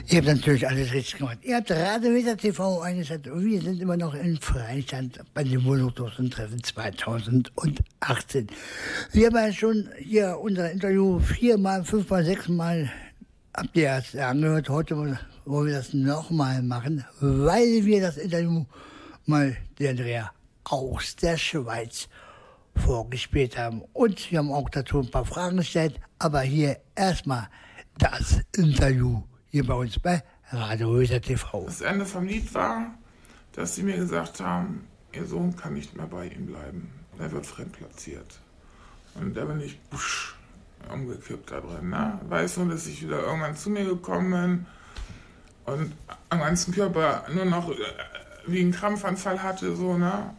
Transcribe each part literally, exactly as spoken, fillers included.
Ihr habt natürlich alles richtig gemacht. Ihr habt Radeweser T V eingeschaltet und wir sind immer noch in Freistand bei dem Wohnungslosen-Treffen zweitausendachtzehn. Wir haben ja schon hier unser Interview viermal, fünfmal, sechsmal habt ihr erst angehört. Heute wollen wir das nochmal machen, weil wir das Interview mal der Andrea aus der Schweiz vorgespielt haben. Und wir haben auch dazu ein paar Fragen gestellt. Aber hier erstmal das Interview hier bei uns bei Radeweser T V. Das Ende vom Lied war, dass sie mir gesagt haben, ihr Sohn kann nicht mehr bei ihm bleiben. Er wird fremdplatziert. Und da bin ich busch, umgekippt da drin. Ne? Weiß nur, dass ich wieder irgendwann zu mir gekommen bin und am ganzen Körper nur noch wie einen Krampfanfall hatte. So, ne?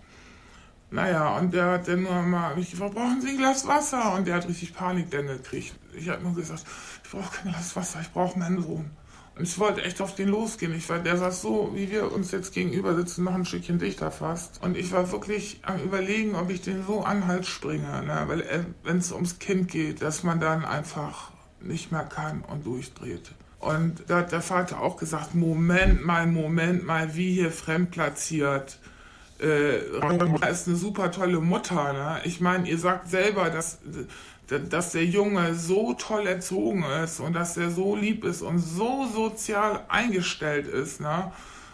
Naja, und der hat dann nur mal mich gefragt, brauchen Sie ein Glas Wasser? Und der hat richtig Panik dann gekriegt. Ich habe nur gesagt, ich brauche kein Glas Wasser, ich brauche meinen Sohn. Und ich wollte echt auf den losgehen. Ich war, der saß so, wie wir uns jetzt gegenüber sitzen, noch ein Stückchen dichter fast. Und ich war wirklich am Überlegen, ob ich den so an den Hals springe. Ne? Weil wenn es ums Kind geht, dass man dann einfach nicht mehr kann und durchdreht. Und da hat der Vater auch gesagt, Moment mal, Moment mal, wie hier fremdplatziert. Äh, ist eine super tolle Mutter. Ne? Ich meine, ihr sagt selber, dass... dass der Junge so toll erzogen ist und dass er so lieb ist und so sozial eingestellt ist. Ne?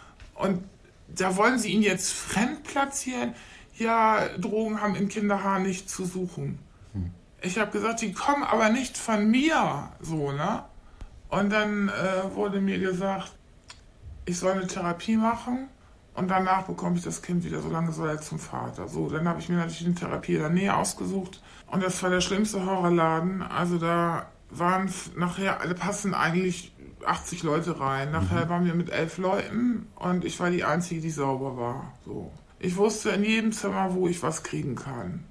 Und da wollen sie ihn jetzt fremd platzieren. Ja, Drogen haben in Kinderhaar nicht zu suchen. Hm. Ich habe gesagt, die kommen aber nicht von mir. So, ne? Und dann äh, wurde mir gesagt, ich soll eine Therapie machen und danach bekomme ich das Kind wieder, solange soll er zum Vater. So, dann habe ich mir natürlich eine Therapie in der Nähe ausgesucht. Und das war der schlimmste Horrorladen. Also da waren nachher, alle passen eigentlich achtzig Leute rein. Nachher waren wir mit elf Leuten und ich war die Einzige, die sauber war. So. Ich wusste in jedem Zimmer, wo ich was kriegen kann.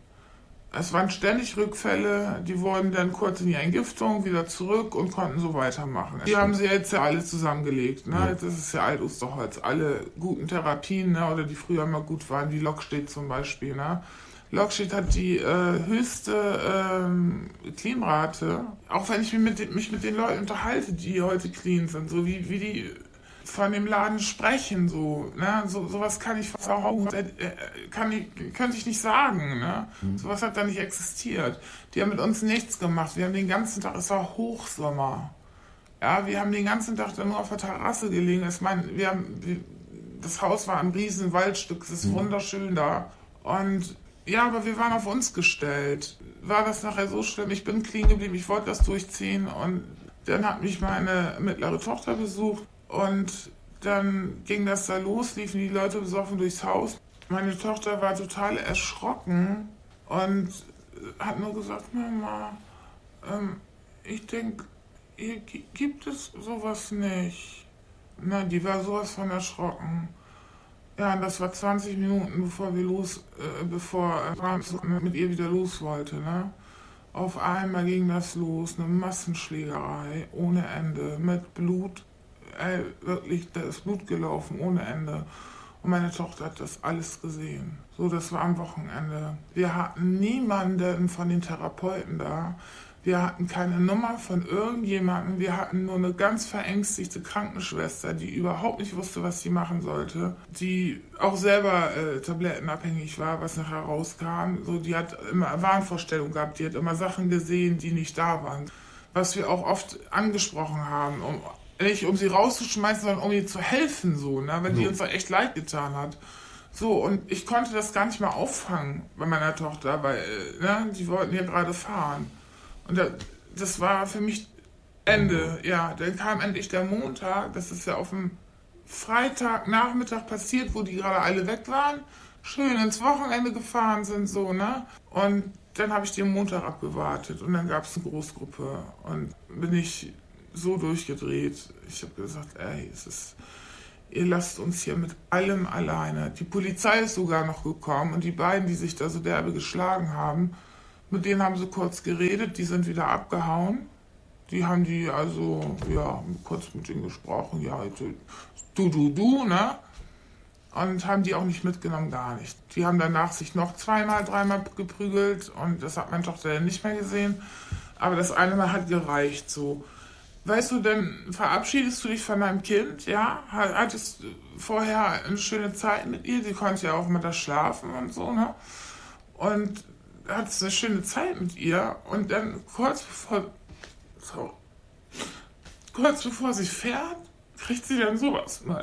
Es waren ständig Rückfälle, die wurden dann kurz in die Entgiftung, wieder zurück und konnten so weitermachen. Die haben sie jetzt ja alle zusammengelegt. Ne? Ja. Das ist ja Alt-Osterholz. Alle guten Therapien, ne? Oder die früher mal gut waren, wie Lockstedt zum Beispiel. Ne? Lockstedt hat die äh, höchste ähm, Clean-Rate. Auch wenn ich mich mit, mich mit den Leuten unterhalte, die heute clean sind, so wie, wie die von dem Laden sprechen, so, ne? so sowas kann ich äh, kann ich, könnte ich nicht sagen, ne? Mhm. Sowas hat da nicht existiert. Die haben mit uns nichts gemacht. Wir haben den ganzen Tag, es war Hochsommer. Ja, wir haben den ganzen Tag dann nur auf der Terrasse gelegen. Ich meine, wir haben, wir, das Haus war ein riesen Waldstück, es ist mhm. wunderschön da. Und ja, aber wir waren auf uns gestellt. War das nachher so schlimm? Ich bin clean geblieben, ich wollte das durchziehen und dann hat mich meine mittlere Tochter besucht und dann ging das da los, liefen die Leute besoffen durchs Haus. Meine Tochter war total erschrocken und hat nur gesagt, Mama, ähm, ich denke, hier gibt es sowas nicht. Na, die war sowas von erschrocken. Ja, und das war zwanzig Minuten, bevor wir los, äh, bevor äh, mit ihr wieder los wollte, ne? Auf einmal ging das los, eine Massenschlägerei ohne Ende, mit Blut, ey, wirklich, da ist Blut gelaufen ohne Ende. Und meine Tochter hat das alles gesehen. So, das war am Wochenende. Wir hatten niemanden von den Therapeuten da. Wir hatten keine Nummer von irgendjemandem. Wir hatten nur eine ganz verängstigte Krankenschwester, die überhaupt nicht wusste, was sie machen sollte. Die auch selber äh, tablettenabhängig war, was nachher rauskam. So, die hat immer Wahnvorstellungen gehabt. Die hat immer Sachen gesehen, die nicht da waren. Was wir auch oft angesprochen haben, um, nicht um sie rauszuschmeißen, sondern um ihr zu helfen, so, ne? Weil die uns da echt leid getan hat. So, und ich konnte das gar nicht mehr auffangen bei meiner Tochter, weil äh, ne, die wollten ja gerade fahren. Und das war für mich Ende, ja. Dann kam endlich der Montag, das ist ja auf dem Freitagnachmittag passiert, wo die gerade alle weg waren, schön ins Wochenende gefahren sind, so, ne. Und dann habe ich den Montag abgewartet und dann gab es eine Großgruppe und bin ich so durchgedreht. Ich habe gesagt, ey, es ist, ihr lasst uns hier mit allem alleine. Die Polizei ist sogar noch gekommen und die beiden, die sich da so derbe geschlagen haben, mit denen haben sie kurz geredet, die sind wieder abgehauen. Die haben die also, ja, kurz mit denen gesprochen, ja, du, du, du, ne? Und haben die auch nicht mitgenommen, gar nicht. Die haben danach sich noch zweimal, dreimal geprügelt und das hat meine Tochter dann nicht mehr gesehen. Aber das eine Mal hat gereicht, so. Weißt du, dann verabschiedest du dich von deinem Kind, ja, hattest vorher eine schöne Zeit mit ihr, sie konnte ja auch mit da schlafen und so, ne, und hattest eine schöne Zeit mit ihr und dann kurz bevor, so, kurz bevor sie fährt, kriegt sie dann sowas mal.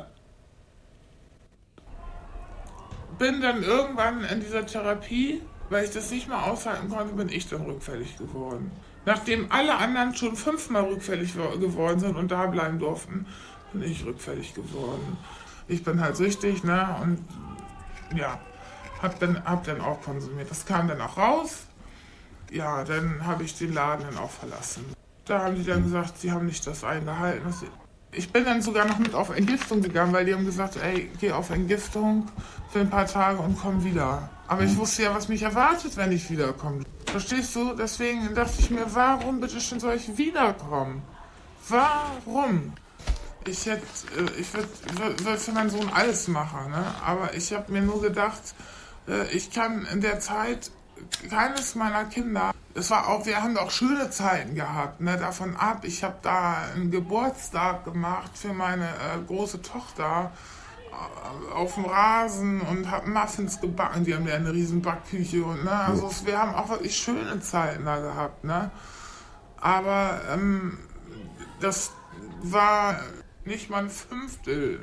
Bin dann irgendwann in dieser Therapie, weil ich das nicht mehr aushalten konnte, bin ich dann rückfällig geworden. Nachdem alle anderen schon fünfmal rückfällig geworden sind und da bleiben durften, bin ich rückfällig geworden. Ich bin halt süchtig, ne, und ja, hab dann, hab dann auch konsumiert. Das kam dann auch raus. Ja, dann habe ich den Laden dann auch verlassen. Da haben die dann gesagt, sie haben nicht das eingehalten. Was sie Ich bin dann sogar noch mit auf Entgiftung gegangen, weil die haben gesagt, ey, geh auf Entgiftung für ein paar Tage und komm wieder. Aber ich wusste ja, was mich erwartet, wenn ich wiederkomme. Verstehst du? Deswegen dachte ich mir, warum bitte schon soll ich wiederkommen? Warum? Ich hätte, ich würde würd für meinen Sohn alles machen, ne? Aber ich habe mir nur gedacht, ich kann in der Zeit keines meiner Kinder, es war auch, wir haben auch schöne Zeiten gehabt, ne, davon ab. Ich habe da einen Geburtstag gemacht für meine äh, große Tochter äh, auf dem Rasen und habe Muffins gebacken. Die haben ja eine riesen Backküche und ne, also es, wir haben auch wirklich schöne Zeiten da gehabt, ne. Aber ähm, das war nicht mal ein Fünftel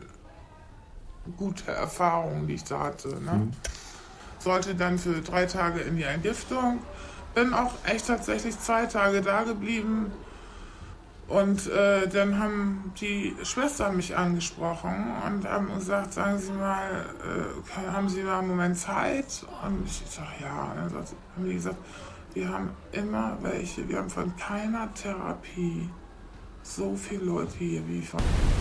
gute Erfahrungen, die ich da hatte, ne. Mhm. Sollte dann für drei Tage in die Entgiftung. Bin auch echt tatsächlich zwei Tage da geblieben und äh, dann haben die Schwestern mich angesprochen und haben gesagt, sagen Sie mal, äh, haben Sie mal einen Moment Zeit? Und ich sage, ja. Und dann haben die gesagt, wir haben immer welche, wir haben von keiner Therapie so viele Leute hier wie von...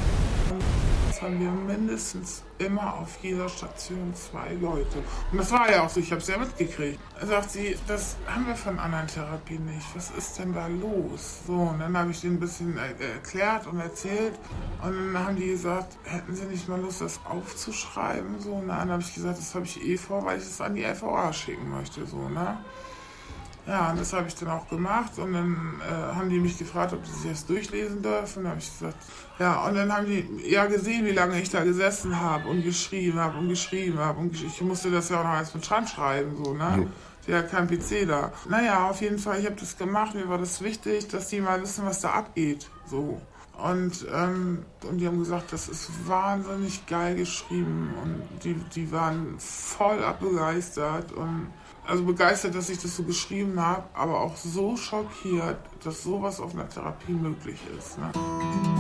Das haben wir mindestens immer auf jeder Station zwei Leute. Und das war ja auch so, ich habe es ja mitgekriegt. Da sagt sie, das haben wir von anderen Therapien nicht. Was ist denn da los? So, und dann habe ich denen ein bisschen erklärt und erzählt. Und dann haben die gesagt, hätten sie nicht mal Lust, das aufzuschreiben? So, und dann habe ich gesagt, das habe ich eh vor, weil ich es an die F V A schicken möchte. So, ne? Ja, und das habe ich dann auch gemacht und dann äh, haben die mich gefragt, ob sie sich das durchlesen dürfen. Da habe ich gesagt, ja, und dann haben die ja gesehen, wie lange ich da gesessen habe und geschrieben habe und geschrieben habe und gesch ich musste das ja auch noch alles mit Hand schreiben, so, ne? Ich hatte ja kein P C da. Naja, auf jeden Fall, ich habe das gemacht, mir war das wichtig, dass die mal wissen, was da abgeht, so. Und, ähm, und die haben gesagt, das ist wahnsinnig geil geschrieben und die, die waren voll abbegeistert und also begeistert, dass ich das so geschrieben habe, aber auch so schockiert, dass sowas auf einer Therapie möglich ist. Ne?